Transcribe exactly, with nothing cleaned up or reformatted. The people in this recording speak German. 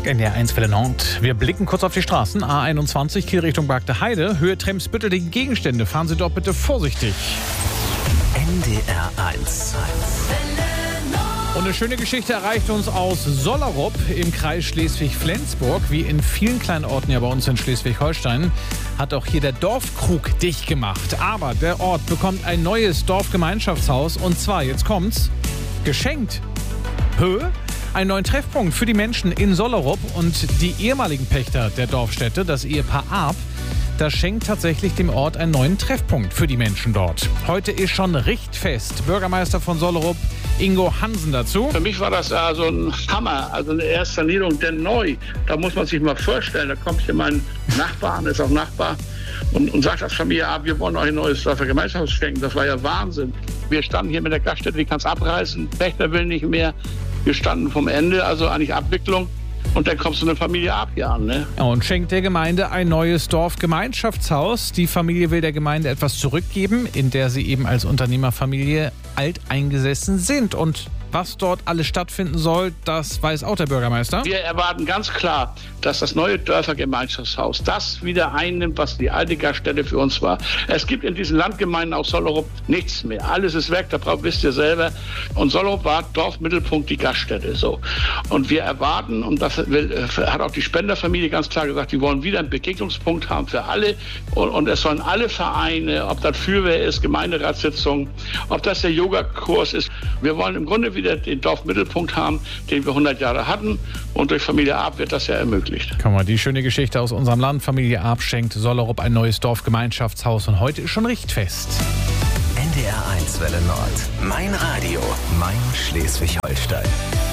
In der eins Welle Nord. Wir blicken kurz auf die Straßen. A einundzwanzig, Kiel Richtung Bargte Heide. Höhe Tremsbüttel, die Gegenstände. Fahren Sie dort bitte vorsichtig. N D R eins. Und eine schöne Geschichte erreicht uns aus Sollerup im Kreis Schleswig-Flensburg. Wie in vielen kleinen Orten ja bei uns in Schleswig-Holstein hat auch hier der Dorfkrug dicht gemacht. Aber der Ort bekommt ein neues Dorfgemeinschaftshaus. Und zwar, jetzt kommt's, geschenkt. Höhe? Einen neuen Treffpunkt für die Menschen in Sollerup und die ehemaligen Pächter der Dorfstätte, das Ehepaar Arp, das schenkt tatsächlich dem Ort einen neuen Treffpunkt für die Menschen dort. Heute ist schon richtfest. Bürgermeister von Sollerup, Ingo Hansen, dazu. Für mich war das also ein Hammer, also eine erste Sanierung, denn neu. Da muss man sich mal vorstellen, da kommt hier mein Nachbar, ist auch Nachbar, und, und sagt als Familie, ah, wir wollen euch ein neues Gemeinschaftshaus schenken. Das war ja Wahnsinn. Wir standen hier mit der Gaststätte, die kann es abreißen, Pächter will nicht mehr. Wir standen vom Ende, also eigentlich Abwicklung. Und dann kommst du eine Familie ab hier an, ne? Und schenkt der Gemeinde ein neues Dorfgemeinschaftshaus. Die Familie will der Gemeinde etwas zurückgeben, in der sie eben als Unternehmerfamilie alteingesessen sind. Und was dort alles stattfinden soll, das weiß auch der Bürgermeister. Wir erwarten ganz klar, dass das neue Dörfergemeinschaftshaus das wieder einnimmt, was die alte Gaststätte für uns war. Es gibt in diesen Landgemeinden aus Sollerup nichts mehr. Alles ist weg, da wisst ihr selber. Und Sollerup war Dorfmittelpunkt, die Gaststätte. So. Und wir erwarten, und das will, hat auch die Spenderfamilie ganz klar gesagt, die wollen wieder einen Begegnungspunkt haben für alle. Und, und es sollen alle Vereine, ob das Fürwehr ist, Gemeinderatssitzungen, ob das der Yogakurs ist. Wir wollen im Grunde wieder den Dorfmittelpunkt haben, den wir hundert Jahre hatten. Und durch Familie Arp wird das ja ermöglicht. Komm mal, die schöne Geschichte aus unserem Land. Familie Arp schenkt Sollerup ein neues Dorfgemeinschaftshaus. Und heute ist schon richtfest. N D R eins Welle Nord. Mein Radio. Mein Schleswig-Holstein.